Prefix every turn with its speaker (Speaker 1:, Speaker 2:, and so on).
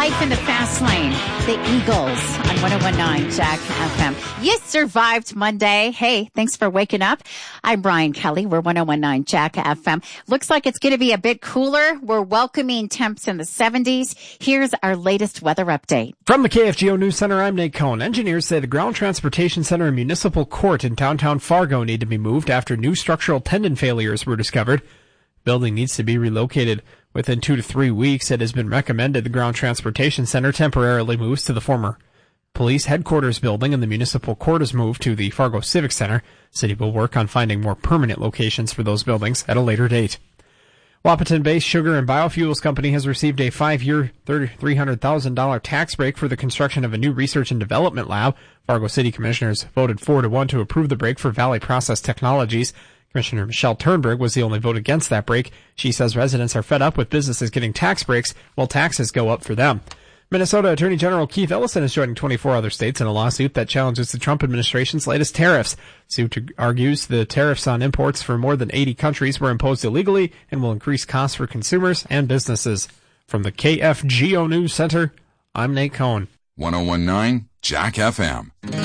Speaker 1: life in the fast lane. The Eagles on 101.9 Jack FM. You survived Monday. Hey, thanks for waking up. I'm Brian Kelly. We're 101.9 Jack FM. Looks like it's going to be a bit cooler. We're welcoming temps in the 70s. Here's our latest weather update.
Speaker 2: From the KFGO News Center, I'm Nate Cohn. Engineers say the Ground Transportation Center and Municipal Court in downtown Fargo need to be moved after new structural tendon failures were discovered. The building needs to be relocated. Within 2 to 3 weeks, it has been recommended the Ground Transportation Center temporarily moves to the former police headquarters building, and the municipal court is moved to the Fargo Civic Center. City will work on finding more permanent locations for those buildings at a later date. Wahpeton-based Sugar and Biofuels Company has received a 5-year, $300,000 tax break for the construction of a new research and development lab. Fargo City Commissioners voted 4-1 to approve the break for Valley Process Technologies. Commissioner Michelle Turnberg was the only vote against that break. She says residents are fed up with businesses getting tax breaks while taxes go up for them. Minnesota Attorney General Keith Ellison is joining 24 other states in a lawsuit that challenges the Trump administration's latest tariffs. Suit argues the tariffs on imports from more than 80 countries were imposed illegally and will increase costs for consumers and businesses. From the KFGO News Center, I'm Nate Cohn.
Speaker 3: 101.9 Jack FM.